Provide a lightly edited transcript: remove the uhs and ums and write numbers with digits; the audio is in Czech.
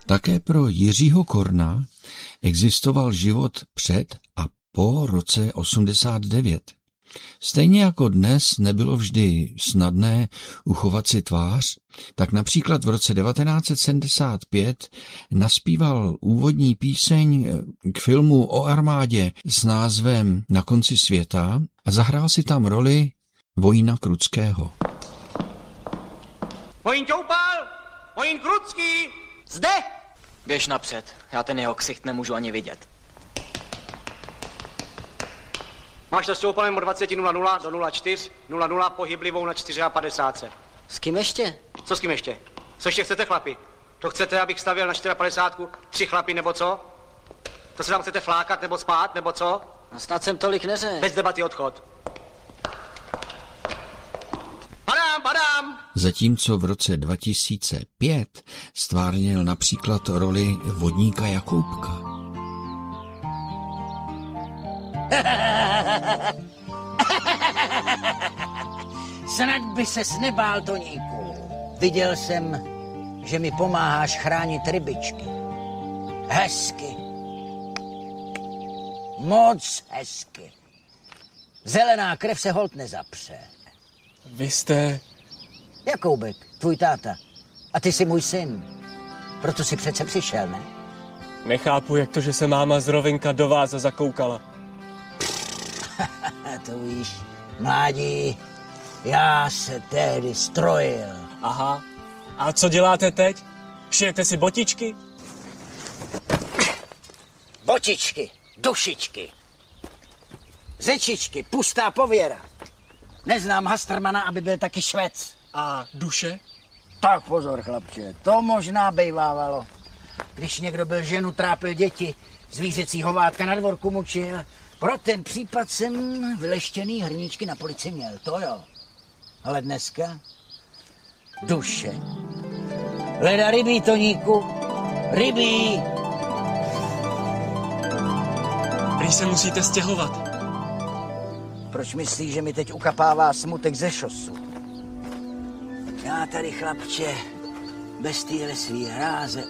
Také pro Jiřího Korna existoval život před a po roce 89. Stejně jako dnes nebylo vždy snadné uchovat si tvář, tak například v roce 1975 naspíval úvodní píseň k filmu o armádě s názvem Na konci světa a zahrál si tam roli vojína Krutského. Vojín Toupal! Vojín Krutský! Zde! Běž napřed, já ten jeho ksicht nemůžu ani vidět. Máš to s Toupalem od 20:00 do 04:00 pohyblivou na 54. S kým ještě? Co s kým ještě? Co ještě chcete, chlapi? To chcete, abych stavěl na 54 3 chlapi, nebo co? To se tam chcete flákat, nebo spát, nebo co? No snad jsem tolik neřekl. Bez debaty odchod. Padám! Zatímco v roce 2005 stvárnil například roli vodníka Jakoubka. Snad by ses nebál, Toníku. Viděl jsem, že mi pomáháš chránit rybičky. Hezky. Moc hezky. Zelená krev se holt nezapře. Vy jste... Jakoubek, tvůj táta. A ty jsi můj syn. Proto jsi přece přišel, ne? Nechápu, jak to, že se máma z Rovinka do vás zakoukala. To víš, mládí, já se tehdy strojil. Aha. A co děláte teď? Šijete si botičky? Botičky, dušičky, řečičky, pustá pověra. Neznám Hastermana, aby byl taky Švec. A duše? Tak pozor, chlapče, to možná bejvávalo. Když někdo byl ženu, trápil děti, zvířecí hovátka na dvorku mučil. Pro ten případ jsem vyleštěný hrníčky na polici měl, to jo. Ale dneska duše. Leda rybí, Toníku, rybí. Prý se musíte stěhovat. Proč myslíš, že mi teď ukapává smutek ze šosu? Já tady, chlapče, bez téhle svý hráze